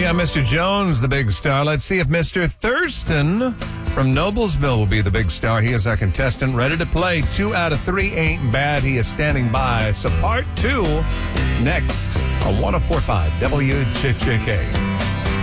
got Mr. Jones, the big star. Let's see if Mr. Thurston from Noblesville will be the big star. He is our contestant, ready to play. 2 out of 3 ain't bad. He is standing by. So part 2 next on 104.5 WJJK.